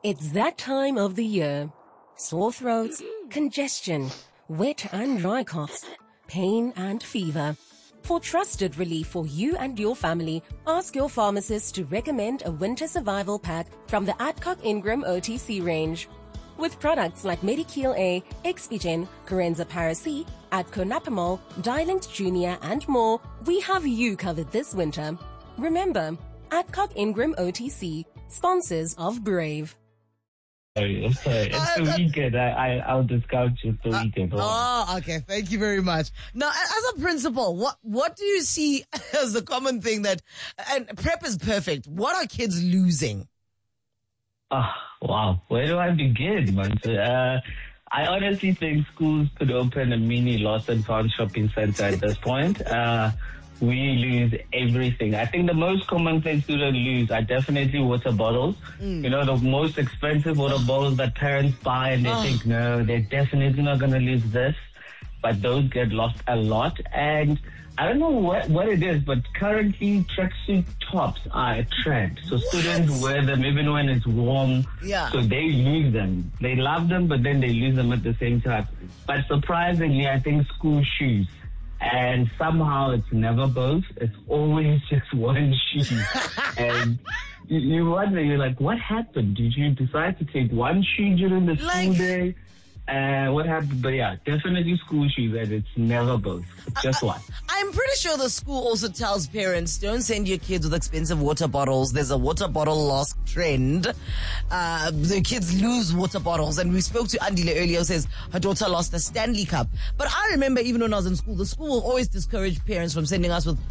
It's that time of the year. Sore throats, congestion, wet and dry coughs, pain and fever. For trusted relief for you and your family, ask your pharmacist to recommend a winter survival pack from the Adcock Ingram OTC range. With products like Medikil A, Expigen, Corenza Paracy, Adconapamol, Dialent Junior and more, we have you covered this winter. Remember, Adcock Ingram OTC, sponsors of Brave. It's the weekend. I'll discount you the weekend. Okay. Thank you very much. Now, as a principal, what do you see as the common thing that, and prep is perfect, what are kids losing? Wow. Where do I begin, man? I honestly think schools could open a mini Lost and Found shopping center at this point. We lose everything. I think the most common thing students lose are definitely water bottles. You know, the most expensive water bottles that parents buy and they think, no, they're definitely not going to lose this. But those get lost a lot. And I don't know what it is, but currently tracksuit tops are a trend. So students wear them even when it's warm. Yeah. So they lose them. They love them, but then they lose them at the same time. But surprisingly, I think school shoes. And somehow it's never both. It's always just one shoe. And you wonder, you're like, what happened? Did you decide to take one shoe during the school day? What happened? But yeah, definitely school shoes, and it's never both. It's just one. I'm pretty sure the school also tells parents, don't send your kids with expensive water bottles. There's a water bottle loss trend. The kids lose water bottles. And we spoke to Andile earlier, who says her daughter lost a Stanley Cup. But I remember even when I was in school, the school will always discourage parents from sending us with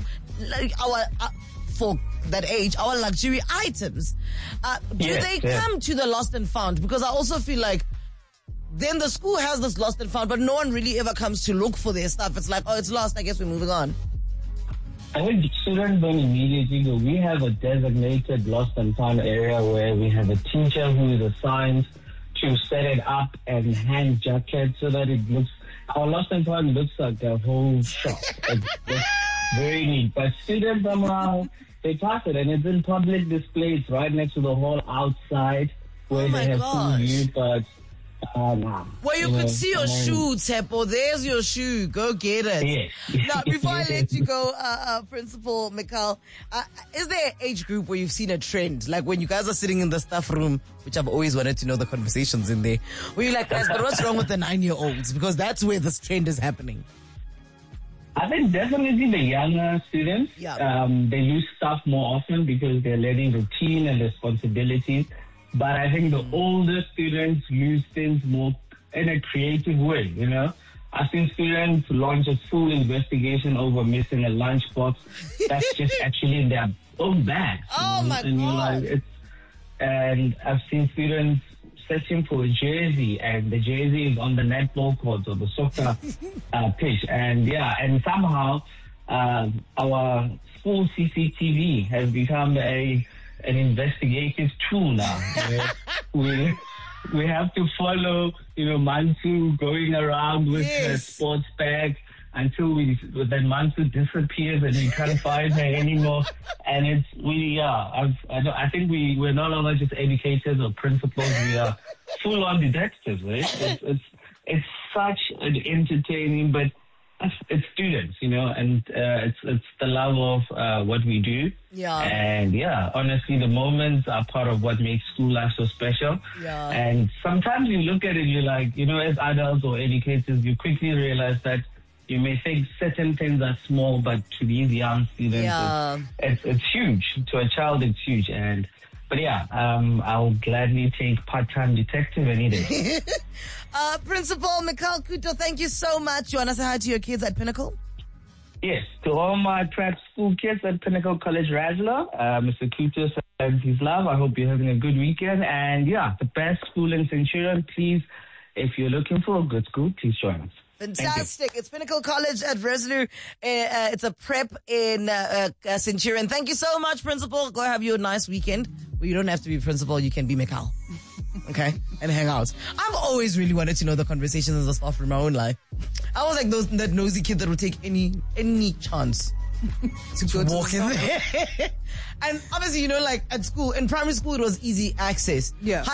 for that age, our luxury items. Do they come to the lost and found? Because I also feel like then the school has this lost and found, but no one really ever comes to look for their stuff. It's like, oh, it's lost, I guess we're moving on. I think students don't immediately go. We have a designated lost and found area where we have a teacher who is assigned to set it up and hang jackets so that it looks, our lost and found looks like a whole shop. It's very neat. But students somehow, they pass it, and it's in public displays right next to the hall outside where they have full view, but well, you could see your shoe, Tsepo. There's your shoe. Go get it. Yes. Now, before I let you go, Principal Mikal, is there an age group where you've seen a trend? Like when you guys are sitting in the staff room, which I've always wanted to know the conversations in there, where you're like, guys, but what's wrong with the 9-year-olds? Because that's where this trend is happening. I think definitely the younger students, they use stuff more often because they're learning routine and responsibilities. But I think the older students use things more in a creative way, you know. I've seen students launch a full investigation over missing a lunchbox that's just actually in their own bag. Oh, my God. And I've seen students searching for a jersey, and the jersey is on the netball court or the soccer pitch. And and somehow our school CCTV has become an investigative tool now. We have to follow, Mansu going around with her sports bag until then Mansu disappears and we can't find her anymore. And I think we're no longer just educators or principals. We are full-on detectives, right? It's such an entertaining, but it's students, and it's the love of what we do. Yeah. And honestly, the moments are part of what makes school life so special. Yeah. And sometimes you look at it, you're like, as adults or educators, you quickly realize that you may think certain things are small, but to these young students, it's huge. To a child, it's huge. But I'll gladly take part-time detective any day. Principal Mikal Kuto, thank you so much. You want to say hi to your kids at Pinnacle? Yes, to all my prep school kids at Pinnacle College Rasla, Mr. Kuto sends his love. I hope you're having a good weekend. And the best school in Centurion, please, if you're looking for a good school, please join us. Fantastic. It's Pinnacle College at Reslu. It's a prep in Centurion. Thank you so much, Principal. Go have you a nice weekend. Well, you don't have to be Principal. You can be Mikal. Okay? And hang out. I've always really wanted to know the conversations in the staff room my own life. I was like that nosy kid that would take any chance to go walk in there. And obviously, like at school, in primary school, it was easy access. Yeah.